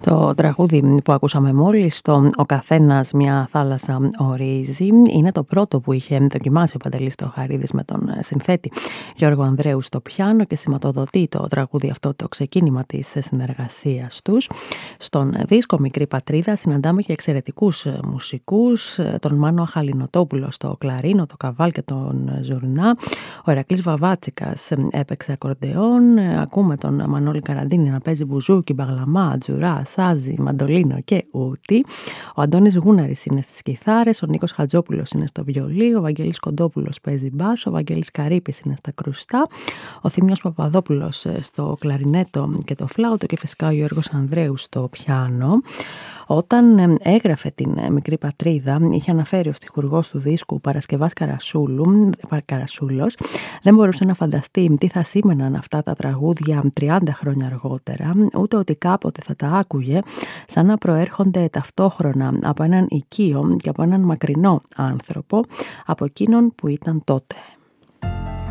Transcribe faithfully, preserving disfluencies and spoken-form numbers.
Το τραγούδι που ακούσαμε μόλις, το «Ο καθένας μια θάλασσα ορίζει», είναι το πρώτο που είχε δοκιμάσει ο Παντελής Θεοχαρίδης με τον συνθέτη Γιώργο Ανδρέου στο πιάνο και σηματοδοτεί το τραγούδι αυτό το ξεκίνημα της συνεργασίας τους. Στον δίσκο «Μικρή Πατρίδα» συναντάμε και εξαιρετικούς μουσικούς, τον Μάνο Αχαλινοτόπουλο στο κλαρίνο, το καβάλ και τον ζουρνά. Ο Ηρακλής Βαβάτσικας έπαιξε ακορντεόν. Ακούμε τον Μανώλη Καραντίνη να παίζει μπουζούκι, μπαγλαμά, τζουρά, σάζι, μαντολίνο και ούτι. Ο Αντώνης Γούναρης είναι στις κιθάρες, ο Νίκος Χατζόπουλος είναι στο βιολί, ο Βαγγέλης Κοντόπουλος παίζει μπάσο, ο Βαγγέλης Καρύπης είναι στα κρουστά, ο Θήμιος Παπαδόπουλος στο κλαρινέτο και το φλάουτο και φυσικά ο Γιώργος Ανδρέου στο πιάνο. Όταν έγραφε την «Μικρή Πατρίδα», είχε αναφέρει ο στιχουργός του δίσκου Παρασκευάς Καρασούλου, Καρασούλος, δεν μπορούσε να φανταστεί τι θα σήμαιναν αυτά τα τραγούδια τριάντα χρόνια αργότερα, ούτε ότι κάποτε θα τα άκουγε σαν να προέρχονται ταυτόχρονα από έναν οικείο και από έναν μακρινό άνθρωπο, από εκείνον που ήταν τότε.